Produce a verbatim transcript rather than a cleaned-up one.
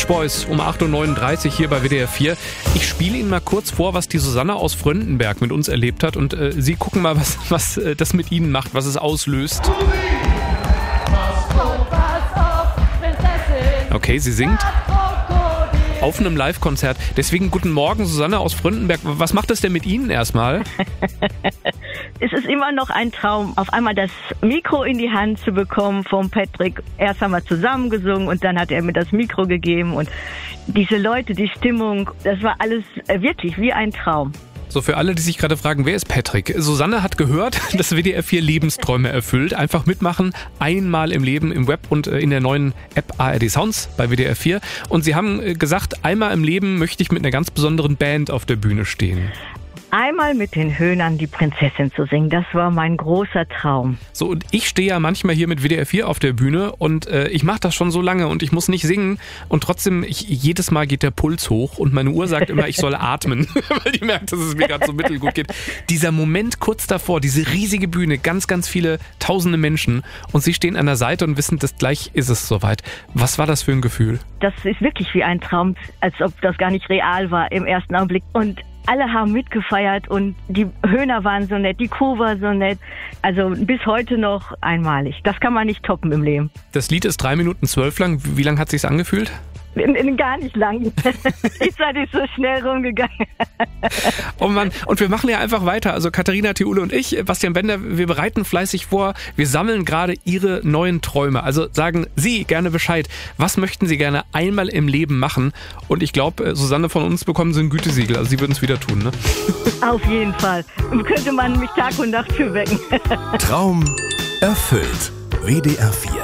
Beach Boys um acht Uhr neununddreißig hier bei W D R vier. Ich spiele Ihnen mal kurz vor, was die Susanne aus Fröndenberg mit uns erlebt hat und äh, Sie gucken mal, was, was äh, das mit Ihnen macht, was es auslöst. Okay, sie singt auf einem Live-Konzert. Deswegen guten Morgen, Susanne aus Fröndenberg. Was macht das denn mit Ihnen erstmal? Es ist immer noch ein Traum, auf einmal das Mikro in die Hand zu bekommen vom Patrick. Erst haben wir zusammen gesungen und dann hat er mir das Mikro gegeben. Und diese Leute, die Stimmung, das war alles wirklich wie ein Traum. So, für alle, die sich gerade fragen, wer ist Patrick? Susanne hat gehört, dass W D R vier Lebensträume erfüllt. Einfach mitmachen, einmal im Leben im Web und in der neuen App A R D Sounds bei W D R vier. Und Sie haben gesagt, einmal im Leben möchte ich mit einer ganz besonderen Band auf der Bühne stehen. Einmal mit den Höhnern die Prinzessin zu singen, das war mein großer Traum. So, und ich stehe ja manchmal hier mit W D R vier auf der Bühne und äh, ich mache das schon so lange und ich muss nicht singen und trotzdem, ich, jedes Mal geht der Puls hoch und meine Uhr sagt immer, ich soll atmen, weil die merkt, dass es mir gerade so mittelgut geht. Dieser Moment kurz davor, diese riesige Bühne, ganz, ganz viele tausende Menschen und Sie stehen an der Seite und wissen, dass gleich ist es soweit. Was war das für ein Gefühl? Das ist wirklich wie ein Traum, als ob das gar nicht real war im ersten Augenblick. Und alle haben mitgefeiert und die Höhner waren so nett, die Crew war so nett. Also bis heute noch einmalig. Das kann man nicht toppen im Leben. Das Lied ist drei Minuten zwölf lang. Wie lang hat es sich angefühlt? Gar nicht lang. Die Zeit ist so schnell rumgegangen. Oh Mann, und wir machen ja einfach weiter. Also Katharina Thiule und ich, Bastian Bender, wir bereiten fleißig vor. Wir sammeln gerade Ihre neuen Träume. Also sagen Sie gerne Bescheid. Was möchten Sie gerne einmal im Leben machen? Und ich glaube, Susanne, von uns bekommen Sie ein Gütesiegel. Also Sie würden es wieder tun, ne? Auf jeden Fall. Könnte man mich Tag und Nacht für wecken. Traum erfüllt. W D R vier.